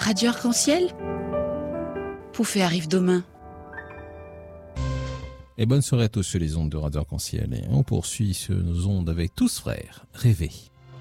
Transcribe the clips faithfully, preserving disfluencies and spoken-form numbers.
Radio Arc-en-Ciel, Poufé arrive demain. Et bonne soirée à tous sur les ondes de Radio Arc-en-Ciel. Et on poursuit sur nos ondes avec Tous Frères, Rêver.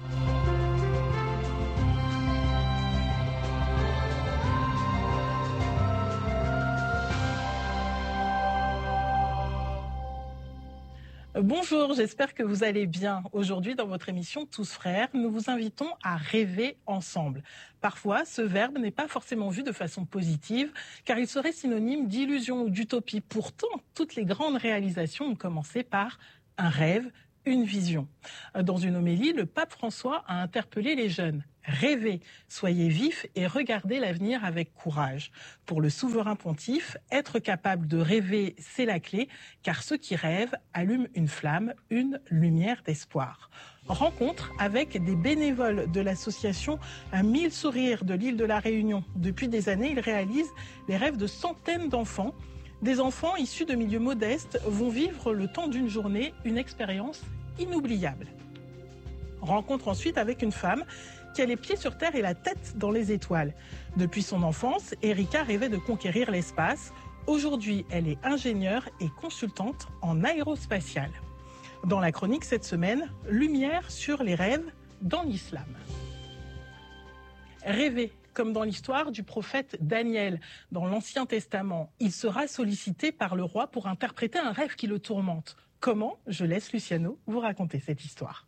Bonjour, j'espère que vous allez bien. Aujourd'hui, dans votre émission Tous Frères, nous vous invitons à rêver ensemble. Parfois, ce verbe n'est pas forcément vu de façon positive, car il serait synonyme d'illusion ou d'utopie. Pourtant, toutes les grandes réalisations ont commencé par un rêve, une vision. Dans une homélie, le pape François a interpellé les jeunes. Rêvez, soyez vifs et regardez l'avenir avec courage. Pour le souverain pontife, être capable de rêver, c'est la clé, car ceux qui rêvent allument une flamme, une lumière d'espoir. Rencontre avec des bénévoles de l'association mille sourires de l'île de la Réunion. Depuis des années, ils réalisent les rêves de centaines d'enfants. Des enfants issus de milieux modestes vont vivre le temps d'une journée une expérience inoubliable. Rencontre ensuite avec une femme qui a les pieds sur terre et la tête dans les étoiles. Depuis son enfance, Erika rêvait de conquérir l'espace. Aujourd'hui, elle est ingénieure et consultante en aérospatiale. Dans la chronique cette semaine, lumière sur les rêves dans l'islam. Rêver, comme dans l'histoire du prophète Daniel dans l'Ancien Testament. Il sera sollicité par le roi pour interpréter un rêve qui le tourmente. Comment ? Je laisse Luciano vous raconter cette histoire.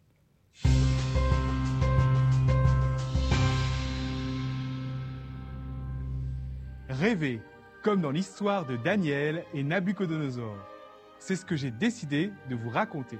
Rêver, comme dans l'histoire de Daniel et Nabuchodonosor. C'est ce que j'ai décidé de vous raconter.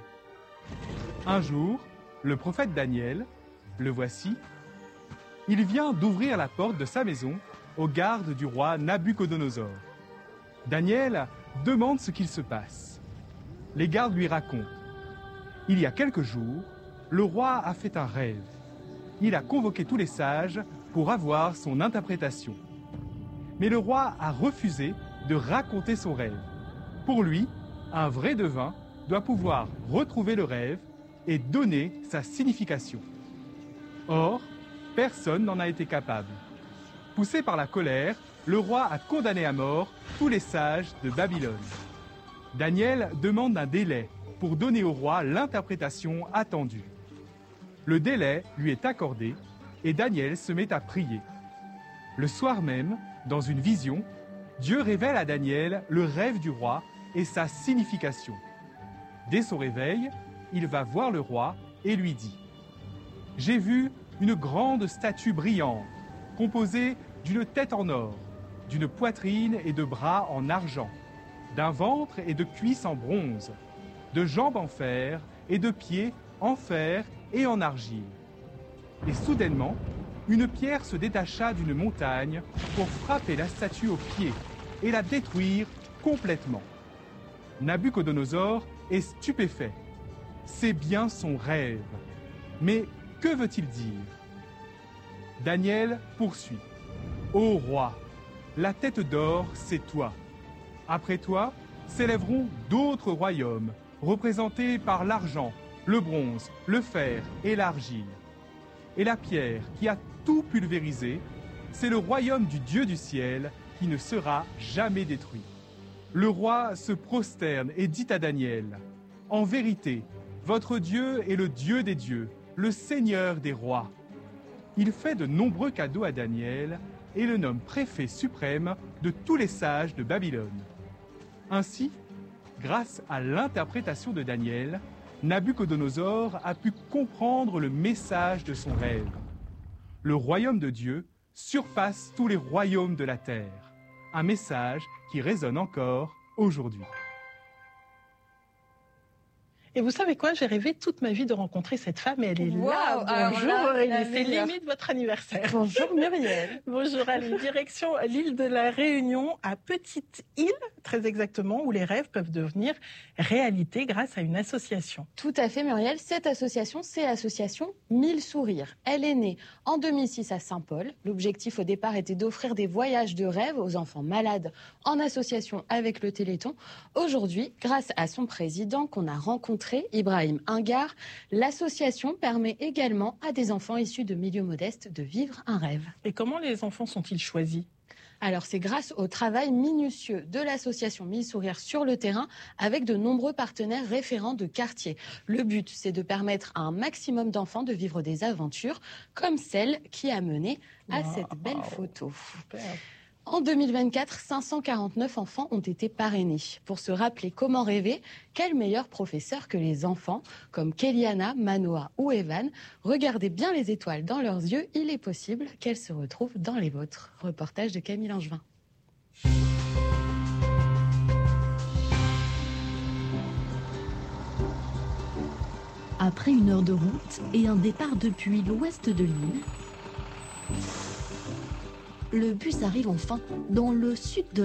Un jour, le prophète Daniel, le voici, il vient d'ouvrir la porte de sa maison aux gardes du roi Nabuchodonosor. Daniel demande ce qu'il se passe. Les gardes lui racontent. Il y a quelques jours, le roi a fait un rêve. Il a convoqué tous les sages pour avoir son interprétation. Mais le roi a refusé de raconter son rêve. Pour lui, un vrai devin doit pouvoir retrouver le rêve et donner sa signification. Or, personne n'en a été capable. Poussé par la colère, le roi a condamné à mort tous les sages de Babylone. Daniel demande un délai pour donner au roi l'interprétation attendue. Le délai lui est accordé et Daniel se met à prier. Le soir même, dans une vision, Dieu révèle à Daniel le rêve du roi et sa signification. Dès son réveil, il va voir le roi et lui dit « J'ai vu une grande statue brillante, composée d'une tête en or, d'une poitrine et de bras en argent, d'un ventre et de cuisses en bronze, de jambes en fer et de pieds en fer et en argile. Et soudainement, une pierre se détacha d'une montagne pour frapper la statue aux pieds et la détruire complètement. Nabuchodonosor est stupéfait. C'est bien son rêve. Mais que veut-il dire ? Daniel poursuit. Ô roi, la tête d'or, c'est toi. Après toi, s'élèveront d'autres royaumes, représentés par l'argent, le bronze, le fer et l'argile. Et la pierre qui a tout pulvérisé, c'est le royaume du Dieu du ciel qui ne sera jamais détruit. Le roi se prosterne et dit à Daniel, « En vérité, votre Dieu est le Dieu des dieux, le Seigneur des rois. » Il fait de nombreux cadeaux à Daniel et le nomme préfet suprême de tous les sages de Babylone. Ainsi, grâce à l'interprétation de Daniel, Nabuchodonosor a pu comprendre le message de son rêve. Le royaume de Dieu surpasse tous les royaumes de la terre. Un message qui résonne encore aujourd'hui. Et vous savez quoi, j'ai rêvé toute ma vie de rencontrer cette femme et elle est wow, là. Bonjour là, Aurélie, c'est limite votre anniversaire. Bonjour Muriel. Bonjour Ali, direction l'île de la Réunion, à Petite Île, très exactement, où les rêves peuvent devenir réalité grâce à une association. Tout à fait Muriel, cette association, c'est l'association mille sourires. Elle est née en deux mille six à Saint-Paul. L'objectif au départ était d'offrir des voyages de rêve aux enfants malades en association avec le Téléthon. Aujourd'hui, grâce à son président qu'on a rencontré montré Ibrahim Ingar, l'association permet également à des enfants issus de milieux modestes de vivre un rêve. Et comment les enfants sont-ils choisis ? Alors c'est grâce au travail minutieux de l'association Mille Sourires sur le terrain avec de nombreux partenaires référents de quartier. Le but, c'est de permettre à un maximum d'enfants de vivre des aventures comme celle qui a mené à wow. cette belle photo. Super. En deux mille vingt-quatre, cinq cent quarante-neuf enfants ont été parrainés. Pour se rappeler comment rêver, quel meilleur professeur que les enfants, comme Kéliana, Manoa ou Evan. Regardez bien les étoiles dans leurs yeux, il est possible qu'elles se retrouvent dans les vôtres. Reportage de Camille Langevin. Après une heure de route et un départ depuis l'ouest de l'île, le bus arrive enfin dans le sud de